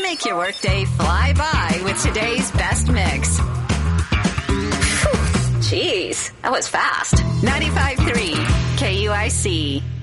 make your workday fly by with today's best mix. Jeez, that was fast. 95.3 KUIC.